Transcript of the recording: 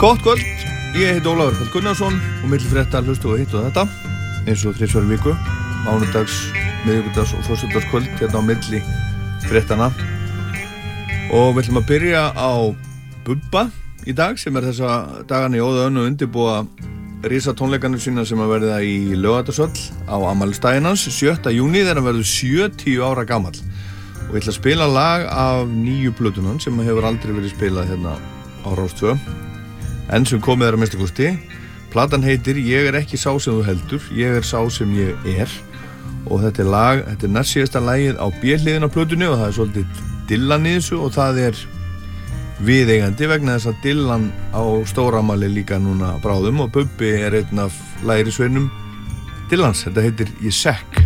Gott kvöld, ég heiti Ólafur Karl Gunnarsson og milli frétta hlustu og hitt og þetta eins og 3 í viku, mánudags, miðvikudags og föstudagskvöld hérna á milli fréttana og við ætlum að byrja á Bubba í dag sem þessa dagana í óða önnu undirbúa risa tónleikarnir sína sem að verða í Laugardalshöll á afmælisdaginn hans 7. júní þegar hann verður 70 ára gamall og ég ætla að spila lag af nýju plötunum sem hefur aldrei verið spilað hérna á Rás 2 enn sem komið að minnsta kosti. Platan heitir Ég ekki sá sem þú heldur, ég sá sem ég og þetta lag, þetta næst síðasta lagið á B-hliðin á plötunni og það svolítið Dylan í þessu og það viðeigandi vegna þess að Dylan á stóramæli líka núna bráðum og Bubbi einn af lærisveinum Dylans, þetta heitir Ég sekk.